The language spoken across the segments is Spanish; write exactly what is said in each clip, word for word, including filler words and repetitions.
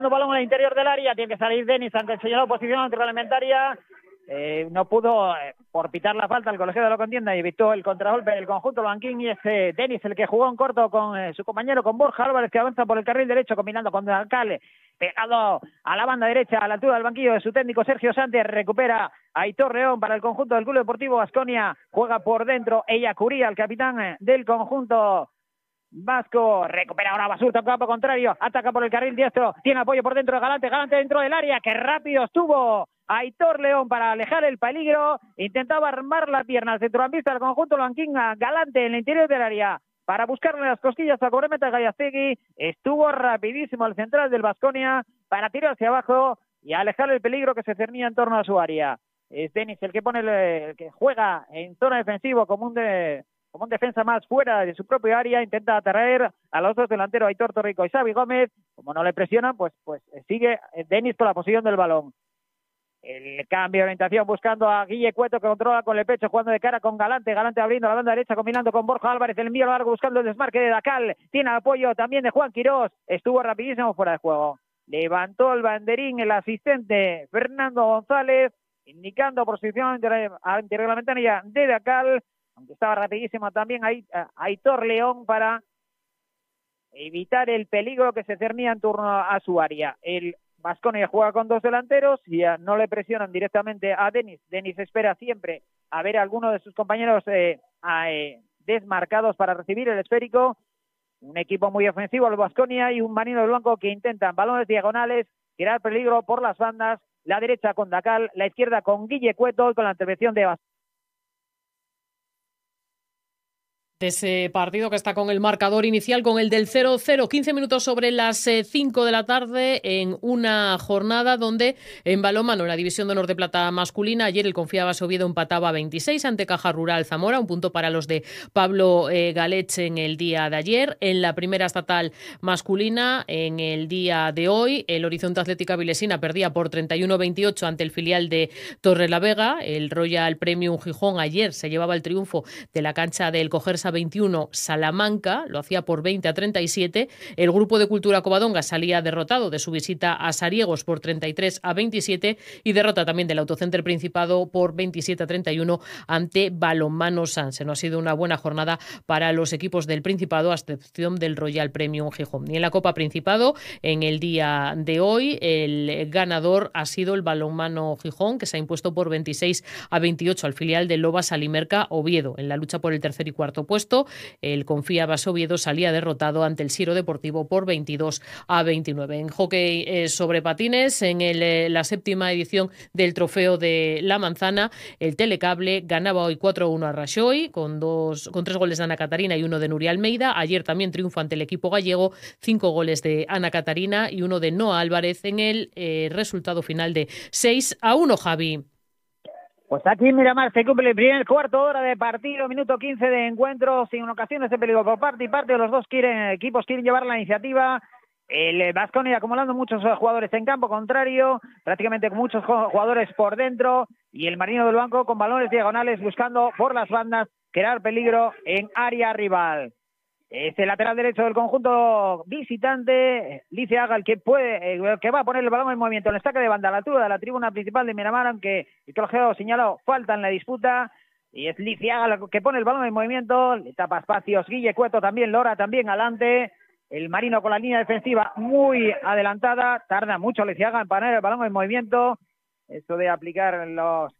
balón al interior del área, tiene que salir Denis ante el señalado posición antirreglamentaria. Eh, no pudo eh, por pitar la falta el colegiado de la contienda y evitó el contragolpe del conjunto banquín, y es eh, Denis el que jugó en corto con eh, su compañero, con Borja Álvarez, que avanza por el carril derecho combinando con Dacal, pegado a la banda derecha a la altura del banquillo de su técnico Sergio Sánchez. Recupera a Aitor León para el conjunto del Club Deportivo Baskonia, juega por dentro Ella Curía, el capitán eh, del conjunto vasco. Recupera ahora Basurto, campo contrario, ataca por el carril diestro, tiene apoyo por dentro de Galante, Galante dentro del área, que rápido estuvo Aitor León para alejar el peligro, intentaba armar la pierna al centrocampista del conjunto blanquín, Galante en el interior del área para buscarle las cosquillas a Corremeta Gallastegui. Estuvo rapidísimo el central del Baskonia para tirar hacia abajo y alejar el peligro que se cernía en torno a su área. Es Denis el que pone el, el que juega en zona defensiva como un de como un defensa más fuera de su propio área, intenta atraer a los dos delanteros Aitor Torrico y Xavi Gómez. Como no le presionan, pues pues sigue Denis con la posición del balón. El cambio de orientación buscando a Guille Cueto, que controla con el pecho, jugando de cara con Galante, Galante abriendo la banda derecha, combinando con Borja Álvarez, el envío largo buscando el desmarque de Dacal, tiene apoyo también de Juan Quirós, estuvo rapidísimo fuera de juego. Levantó el banderín el asistente Fernando González, indicando posición antirreglamentaria de Dacal, aunque estaba rapidísimo también ahí Aitor León para evitar el peligro que se cernía en torno a su área. El Baskonia juega con dos delanteros y ya no le presionan directamente a Denis. Denis espera siempre a ver a alguno de sus compañeros eh, a, eh, desmarcados para recibir el esférico. Un equipo muy ofensivo el Baskonia, y un Marino del Blanco que intentan balones diagonales, crear peligro por las bandas, la derecha con Dacal, la izquierda con Guille Cueto, y con la intervención de Baskonia. De ese partido que está con el marcador inicial, con el del cero cero, quince minutos sobre las cinco de la tarde, en una jornada donde en balonmano, en la División de Honor de Plata masculina, ayer el Confiabas Oviedo empataba a veintiséis ante Caja Rural Zamora, un punto para los de Pablo eh, Galech en el día de ayer. En la primera estatal masculina, en el día de hoy, el Horizonte Atlética Vilesina perdía por treinta y uno a veintiocho ante el filial de Torrelavega. El Royal Premium Gijón ayer se llevaba el triunfo de la cancha del Cogersa veintiuno Salamanca, lo hacía por veinte a treinta y siete. El Grupo de Cultura Covadonga salía derrotado de su visita a Sariegos por treinta y tres a veintisiete, y derrota también del Autocenter Principado por veintisiete a treinta y uno ante Balonmano Sanse. No ha sido una buena jornada para los equipos del Principado, a excepción del Royal Premium Gijón. Y en la Copa Principado, en el día de hoy, el ganador ha sido el Balonmano Gijón, que se ha impuesto por veintiséis a veintiocho al filial de Lobas Alimerca Oviedo. En la lucha por el tercer y cuarto puesto, el Confiabas Oviedo salía derrotado ante el Siro Deportivo por veintidós a veintinueve. En hockey eh, sobre patines, en el, eh, la séptima edición del Trofeo de la Manzana, el Telecable ganaba hoy cuatro a uno a Rajoy, con, dos, con tres goles de Ana Catarina y uno de Nuria Almeida. Ayer también triunfo ante el equipo gallego, cinco goles de Ana Catarina y uno de Noa Álvarez, en el eh, resultado final de seis a uno, Javi. Pues aquí en Miramar se cumple el primer cuarto hora de partido, minuto quince de encuentro, sin ocasiones de peligro por parte y parte. Los dos quieren, equipos quieren llevar la iniciativa. El Baskonia acumulando muchos jugadores en campo contrario, prácticamente muchos jugadores por dentro, y el Marino del Blanco con balones diagonales buscando por las bandas crear peligro en área rival. Este lateral derecho del conjunto visitante, Liceaga, el que puede, el que va a poner el balón en movimiento en el saque de banda a la altura de la tribuna principal de Miramar, aunque el colegiado señaló falta en la disputa, y es Liceaga el que pone el balón en movimiento, le tapa espacios Guille Cueto, también Lora, también adelante. El Marino con la línea defensiva muy adelantada, tarda mucho Liceaga en poner el balón en movimiento. Esto de aplicar los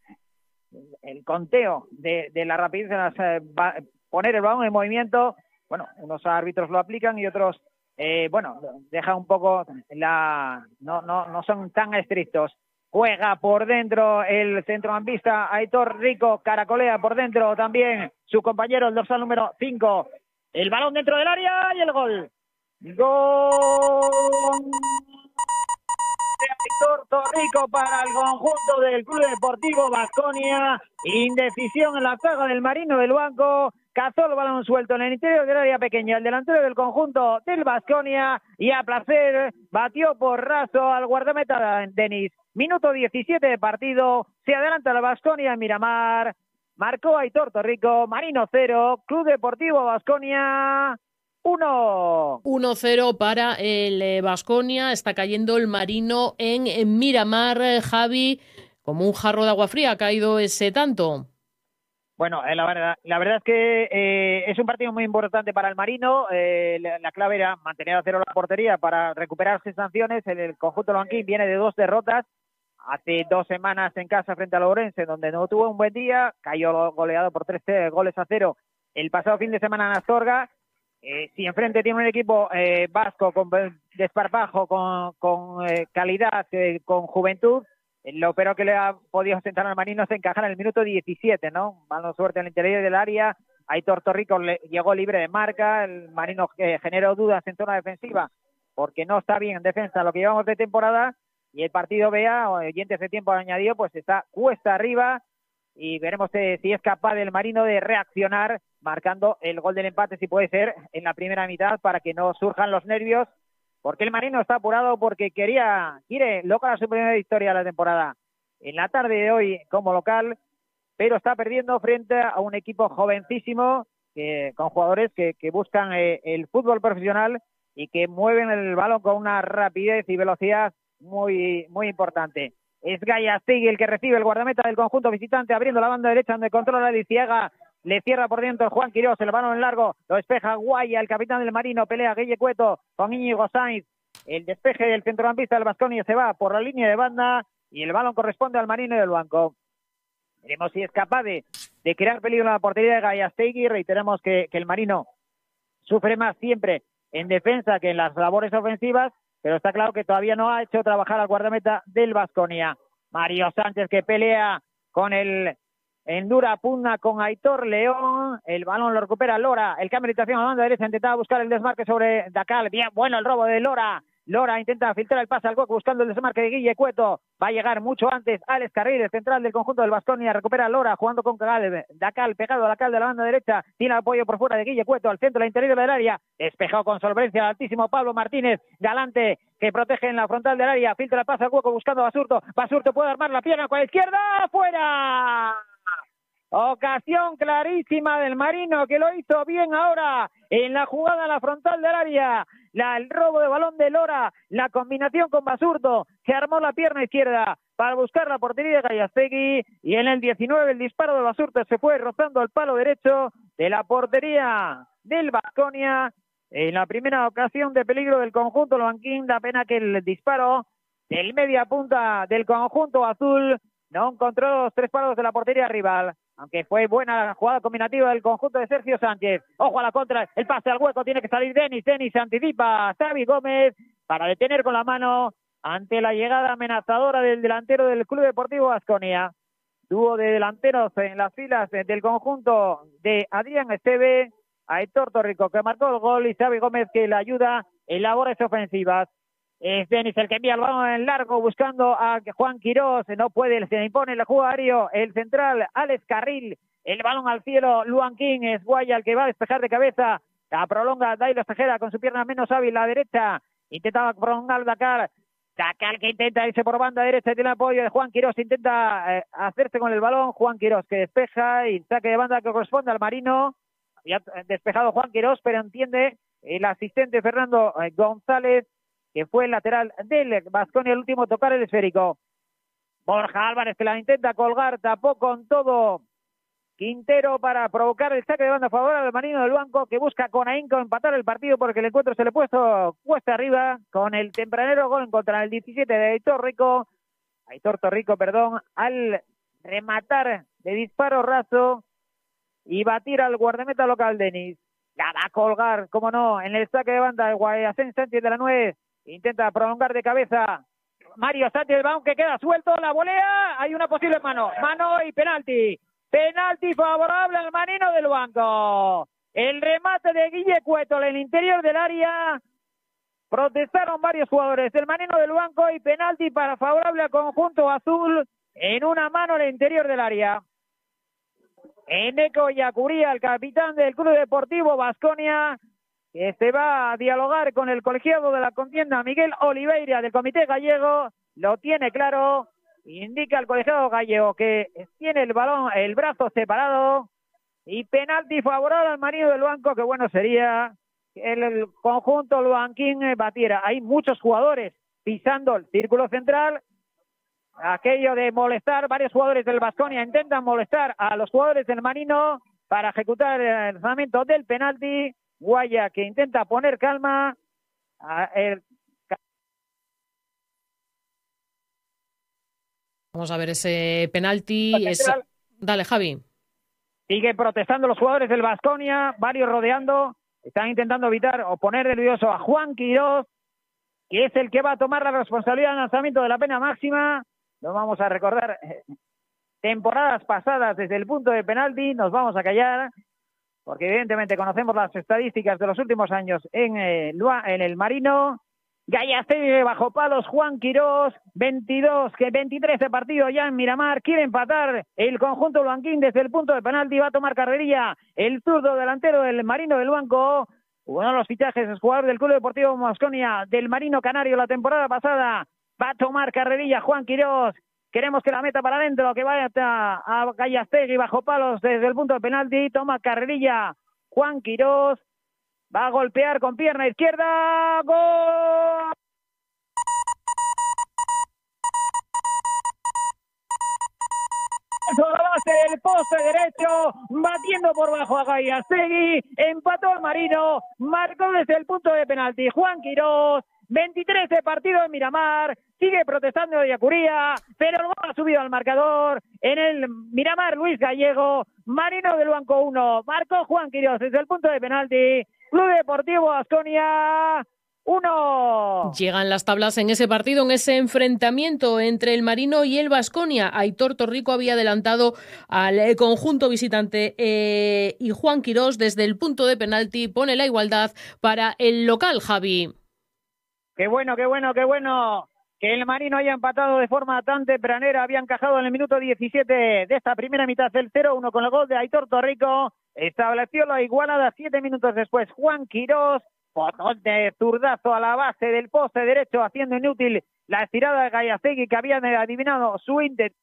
el conteo de, de la rapidez en las, eh, va, poner el balón en movimiento. Bueno, unos árbitros lo aplican y otros, eh, bueno, deja un poco la, no, no, no son tan estrictos. Juega por dentro el centrocampista Aitor Rico, caracolea por dentro también su compañero, el dorsal número cinco. El balón dentro del área y el gol. Gol de Aitor Torrico para el conjunto del Club Deportivo Baskonia. Indecisión en la zaga del Marino del Blanco. Cazó el balón suelto en el interior del área pequeña, el delantero del conjunto del Baskonia, y a placer batió por raso al guardameta Denis. Minuto diecisiete de partido, se adelanta la Baskonia en Miramar, marcó Aitor Torrico, Marino cero, Club Deportivo Baskonia uno. uno cero para el Baskonia. Está cayendo el Marino en, en Miramar. Javi, como un jarro de agua fría ha caído ese tanto. Bueno, eh, la, verdad, la verdad es que eh, es un partido muy importante para el Marino. Eh, la, la clave era mantener a cero la portería para recuperar sus sanciones. El, el conjunto lonquín viene de dos derrotas. Hace dos semanas en casa frente al Ourense, donde no tuvo un buen día. Cayó goleado por tres goles a cero el pasado fin de semana en Astorga. Eh, si enfrente tiene un equipo eh, vasco con desparpajo, con, con eh, calidad, eh, con juventud, lo peor que le ha podido sentar al Marino es encajar en el minuto diecisiete, ¿no? Mala suerte en el interior del área. Aitor Torrico le, llegó libre de marca. El Marino eh, generó dudas en zona defensiva porque no está bien en defensa lo que llevamos de temporada. Y el partido B A, oyentes de tiempo añadido, pues está cuesta arriba. Y veremos eh, si es capaz el Marino de reaccionar marcando el gol del empate, si puede ser, en la primera mitad para que no surjan los nervios. Porque el Marino está apurado porque quería, quiere lograr su primera victoria de la temporada en la tarde de hoy como local, pero está perdiendo frente a un equipo jovencísimo que, con jugadores que, que buscan eh, el fútbol profesional y que mueven el balón con una rapidez y velocidad muy, muy importante. Es Gallastegui el que recibe el guardameta del conjunto visitante, abriendo la banda derecha donde controla Lisiaga. Le cierra por dentro Juan Quirós, el balón en largo, lo despeja Guaya, el capitán del Marino, pelea Guille Cueto con Íñigo Sainz, el despeje del centrocampista del Baskonia se va por la línea de banda y el balón corresponde al Marino del Banco. Veremos si es capaz de, de crear peligro en la portería de Gallastegui. Reiteramos que, que el Marino sufre más siempre en defensa que en las labores ofensivas, pero está claro que todavía no ha hecho trabajar al guardameta del Baskonia. Mario Sánchez que pelea con el en dura pugna con Aitor León, el balón lo recupera Lora, el cambio de orientación a la banda derecha, intentaba buscar el desmarque sobre Dacal, bien, bueno el robo de Lora, Lora intenta filtrar el pase al hueco buscando el desmarque de Guille Cueto, va a llegar mucho antes Alex Carril, el central del conjunto del Baskonia, recupera Lora jugando con Cagal, Dacal pegado a la cal de la banda derecha, tiene apoyo por fuera de Guille Cueto, al centro, al interior del área, despejado con solvencia el altísimo Pablo Martínez, Galante, que protege en la frontal del área, filtra el pase al hueco buscando a Basurto, Basurto puede armar la pierna con la izquierda, ¡fuera! Ocasión clarísima del Marino que lo hizo bien ahora en la jugada en la frontal del área. La, el robo de balón de Lora, la combinación con Basurto, que armó la pierna izquierda para buscar la portería de Gallastegui y en el diecinueve el disparo de Basurto se fue rozando el palo derecho de la portería del Baskonia. En la primera ocasión de peligro del conjunto Loanquín, da pena que el disparo del media punta del conjunto azul no encontró los tres palos de la portería rival. Aunque fue buena la jugada combinativa del conjunto de Sergio Sánchez. Ojo a la contra, el pase al hueco, tiene que salir Denis, Denis se anticipa, Xavi Gómez para detener con la mano ante la llegada amenazadora del delantero del Club Deportivo Baskonia. Dúo de delanteros en las filas del conjunto de Adrián Esteve, Aitor Torrico que marcó el gol y Xavi Gómez que le ayuda en labores ofensivas. Es Denis el que envía el balón en largo buscando a Juan Quirós, no puede, se impone el jugario, el central Alex Carril, el balón al cielo, Luan King, es Guaya el que va a despejar de cabeza, la prolonga Dailo Tejera con su pierna menos hábil, la derecha, intentaba prolongar Dacal, Dacal que intenta irse por banda derecha, tiene el apoyo de Juan Quirós, intenta eh, hacerse con el balón, Juan Quirós que despeja y saque de banda que corresponde al Marino, ya despejado Juan Quirós, pero entiende el asistente Fernando eh, González, que fue el lateral del Baskonia, el último tocar el esférico. Borja Álvarez que la intenta colgar, tapó con todo Quintero para provocar el saque de banda favorable al Marino del Banco, que busca con ahínco empatar el partido porque el encuentro se le ha puesto cuesta arriba con el tempranero gol en contra el diecisiete de Aitor Rico, Aitor Torrico, perdón, al rematar de disparo raso y batir al guardameta local Denis. La va a colgar, como no, en el saque de banda de Guayacén Sánchez de la Nuez. Intenta prolongar de cabeza Mario Sánchez, el balón que queda suelto, la volea, hay una posible mano, mano y penalti, penalti favorable al Marino del Banco. El remate de Guille Cueto en el interior del área, protestaron varios jugadores del Marino del Banco y penalti para favorable al conjunto azul en una mano en el interior del área. Eneco Yacuría, el capitán del Club Deportivo Baskonia, que se va a dialogar con el colegiado de la contienda Miguel Oliveira del Comité Gallego, lo tiene claro, indica el colegiado gallego que tiene el balón, el brazo separado y penalti favorable al Marino del Banco, que bueno sería el, el conjunto luanquín batiera. Hay muchos jugadores pisando el círculo central. Aquello de molestar, varios jugadores del Baskonia intentan molestar a los jugadores del Marino para ejecutar el lanzamiento del penalti. Guaya que intenta poner calma. El... Vamos a ver ese penalti. Es... Dale, Javi. Sigue protestando los jugadores del Baskonia, varios rodeando. Están intentando evitar o poner nervioso a Juan Quirós, que es el que va a tomar la responsabilidad del lanzamiento de la pena máxima. Nos vamos a recordar temporadas pasadas desde el punto de penalti. Nos vamos a callar, porque evidentemente conocemos las estadísticas de los últimos años en, eh, en el Marino. Gallastegui bajo palos, Juan Quirós, veintidós, que veintitrés de partido ya en Miramar. Quiere empatar el conjunto blanquín desde el punto de penalti. Va a tomar carrerilla el zurdo delantero del Marino del Banco. Uno de los fichajes es jugador del Club Deportivo Baskonia del Marino Canario la temporada pasada. Va a tomar carrerilla Juan Quirós. Queremos que la meta para adentro, que vaya a, a Gallastegui bajo palos desde el punto de penalti. Toma carrerilla Juan Quirós. Va a golpear con pierna izquierda. ¡Gol! A la base del poste derecho, batiendo por bajo a Gallastegui. Empató el Marino. Marcó desde el punto de penalti Juan Quirós. veintitrés de partido en Miramar. Sigue protestando de Yacuría, pero el gol ha subido al marcador. En el Miramar, Luis Gallego. Marino del Banco uno. Marcó Juan Quirós desde el punto de penalti. Club Deportivo Baskonia uno. Llegan las tablas en ese partido, en ese enfrentamiento entre el Marino y el Baskonia. Aitor Torrico había adelantado al conjunto visitante eh, y Juan Quirós desde el punto de penalti pone la igualdad para el local, Javi. Qué bueno, qué bueno, qué bueno que el Marino haya empatado de forma tan tempranera. Había encajado en el minuto diecisiete de esta primera mitad del cero uno con el gol de Aitor Torrico. Estableció la igualada siete minutos después. Juan Quirós, de zurdazo a la base del poste derecho, haciendo inútil la estirada de Gallastegui, que habían adivinado su intento.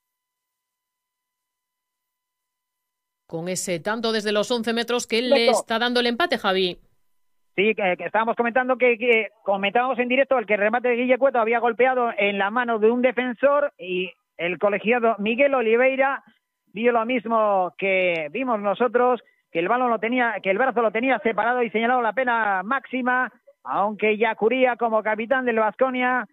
Con ese tanto desde los once metros que él le está dando el empate, Javi. Sí, que, que estábamos comentando que, que comentábamos en directo el que el remate de Guille Cueto había golpeado en la mano de un defensor y el colegiado Miguel Oliveira vio lo mismo que vimos nosotros, que el balón lo tenía, que el brazo lo tenía separado y señalado la pena máxima, aunque Yacuría como capitán del Baskonia,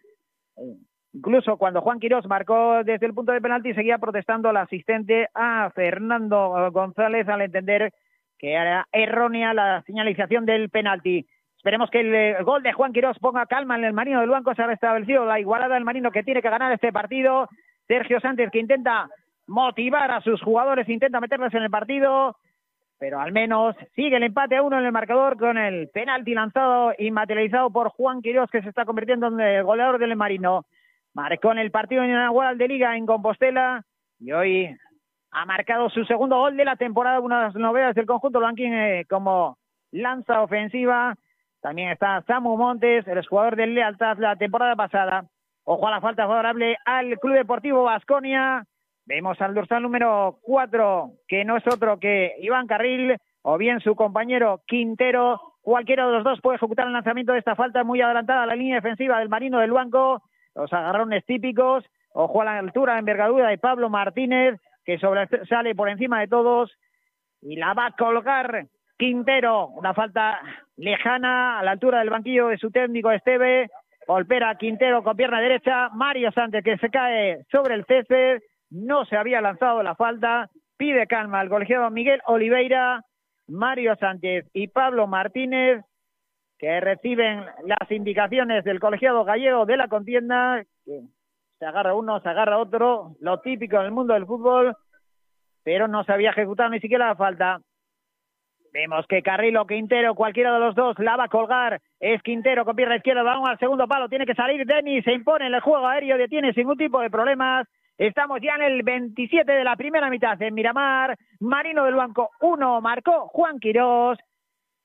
incluso cuando Juan Quirós marcó desde el punto de penalti, seguía protestando el asistente a Fernando González al entender que era errónea la señalización del penalti. Esperemos que el gol de Juan Quirós ponga calma en el Marino del Banco. Se ha restablecido la igualada del Marino, que tiene que ganar este partido. Sergio Sánchez, que intenta motivar a sus jugadores, intenta meterlos en el partido, pero al menos sigue el empate a uno en el marcador con el penalti lanzado y materializado por Juan Quirós, que se está convirtiendo en el goleador del Marino. Marcó en el partido inaugural de Liga en Compostela y hoy ha marcado su segundo gol de la temporada, una de las novedades del conjunto blanquín eh, como lanza ofensiva. También está Samu Montes, el jugador del Lealtad la temporada pasada. Ojo a la falta favorable al Club Deportivo Baskonia. Vemos al dorsal número cuatro, que no es otro que Iván Carril, o bien su compañero Quintero. Cualquiera de los dos puede ejecutar el lanzamiento de esta falta muy adelantada a la línea defensiva del Marino del Banco. Los agarrones típicos. Ojo a la altura de envergadura de Pablo Martínez, que sobresale por encima de todos. Y la va a colgar Quintero. Una falta lejana a la altura del banquillo de su técnico Esteve. Golpea Quintero con pierna derecha. Mario Sánchez, que se cae sobre el césped. No se había lanzado la falta. Pide calma al colegiado Miguel Oliveira. Mario Sánchez y Pablo Martínez, que reciben las indicaciones del colegiado gallego de la contienda, que se agarra uno, se agarra otro, lo típico en el mundo del fútbol, pero no se había ejecutado ni siquiera la falta. Vemos que Carril o Quintero, cualquiera de los dos, la va a colgar. Es Quintero con pierna izquierda, vamos al segundo palo, tiene que salir Denis, se impone en el juego aéreo, detiene sin ningún tipo de problemas. Estamos ya en el veintisiete de la primera mitad en Miramar. Marino del Banco uno, marcó Juan Quirós.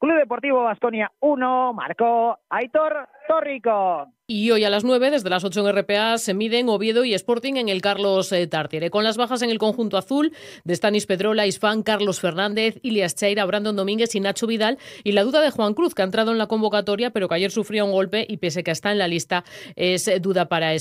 Club Deportivo Baskonia uno, marcó Aitor Torrico. Y hoy a las nueve, desde las ocho en R P A, se miden Oviedo y Sporting en el Carlos eh, Tartiere. Con las bajas en el conjunto azul de Stanis Pedrola, Isfán, Carlos Fernández, Ilias Cheira, Brandon Domínguez y Nacho Vidal. Y la duda de Juan Cruz, que ha entrado en la convocatoria, pero que ayer sufrió un golpe y pese que está en la lista, es duda para ese